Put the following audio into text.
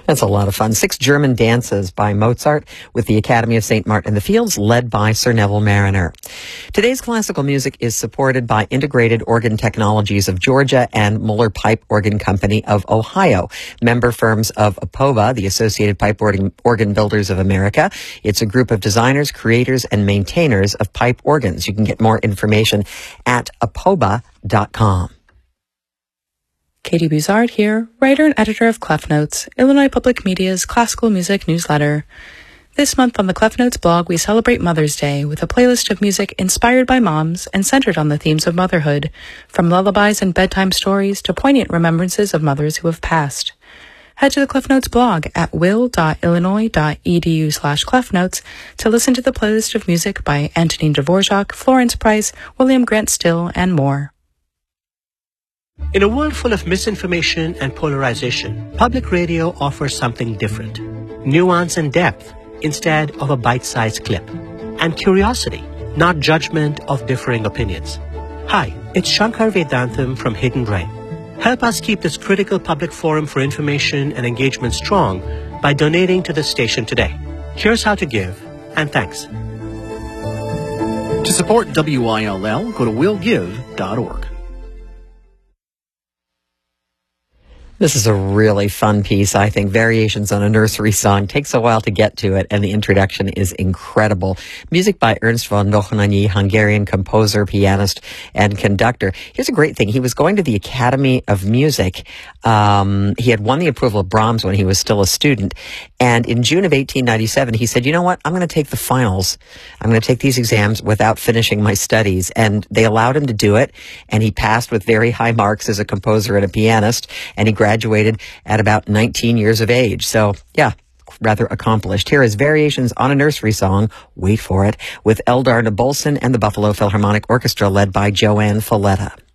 That's a lot of fun. 6 German dances by Mozart with the Academy of St. Martin in the Fields, led by Sir Neville Mariner. Today's classical music is supported by Integrated Organ Technologies of Georgia and Mueller Pipe Organ Company of Ohio, member firms of APOBA, the Associated Pipe Organ Builders of America. It's a group of designers, creators, and maintainers of pipe organs. You can get more information at apoba.com. Katie Buzard here, writer and editor of Clef Notes, Illinois Public Media's classical music newsletter. This month on the Clef Notes blog, we celebrate Mother's Day with a playlist of music inspired by moms and centered on the themes of motherhood, from lullabies and bedtime stories to poignant remembrances of mothers who have passed. Head to the Clef Notes blog at will.illinois.edu/clefnotes to listen to the playlist of music by Antonin Dvorak, Florence Price, William Grant Still, and more. In a world full of misinformation and polarization, public radio offers something different. Nuance and depth instead of a bite-sized clip. And curiosity, not judgment of differing opinions. Hi, it's Shankar Vedantam from Hidden Brain. Help us keep this critical public forum for information and engagement strong by donating to the station today. Here's how to give, and thanks. To support WILL, go to willgive.org. This is a really fun piece, I think. Variations on a Nursery Song. Takes a while to get to it, and the introduction is incredible. Music by Ernst von Dohnányi, Hungarian composer, pianist, and conductor. Here's a great thing. He was going to the Academy of Music. He had won the approval of Brahms when he was still a student. And in June of 1897, he said, you know what? I'm going to take the finals. I'm going to take these exams without finishing my studies. And they allowed him to do it. And he passed with very high marks as a composer and a pianist. And he graduated at about 19 years of age. So, yeah, rather accomplished. Here is Variations on a Nursery Song, wait for it, with Eldar Nabolson and the Buffalo Philharmonic Orchestra led by Joanne Falletta.